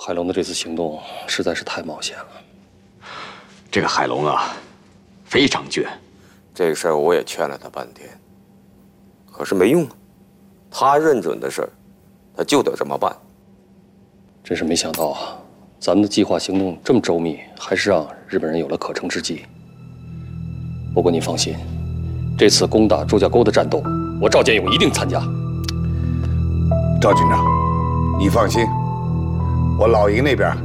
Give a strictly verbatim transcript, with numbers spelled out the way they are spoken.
海龙的这次行动实在是太冒险了。 这个海龙啊，非常倔。 这事儿我也劝了他半天，可是没用啊。他认准的事儿，他就得这么办。 真是没想到啊，咱们的计划行动这么周密，还是让日本人有了可乘之机。不过你放心，这次攻打朱家沟的战斗，我赵建勇一定参加。 赵军长，你放心，我老营那边